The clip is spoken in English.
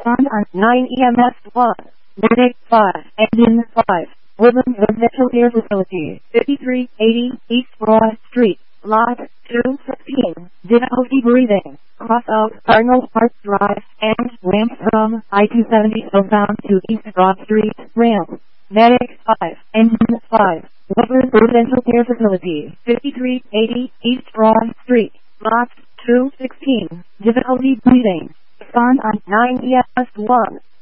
Respond on 9 EMS 1. Medic 5. Engine 5. Woodland Residential Care Facility, 5380 East Broad Street, Lot 216. Difficulty breathing. Cross out Arnold Park Drive and ramp from I-270 southbound to East Broad Street. Ramp. Medic 5. Engine 5. Woodland Residential Care Facility, 5380 East Broad Street, Lot 216. Difficulty breathing. Respond on 9 EMS 1.